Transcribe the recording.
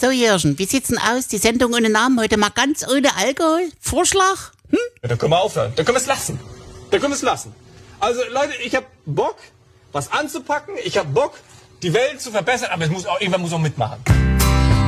So, Jürgen, wie sieht's denn aus? Die Sendung ohne Namen heute mal ganz ohne Alkohol? Vorschlag? Ja, dann können wir aufhören. Dann können wir es lassen. Also Leute, ich hab Bock, was anzupacken. Ich hab Bock, die Welt zu verbessern. Aber irgendwann muss auch mitmachen.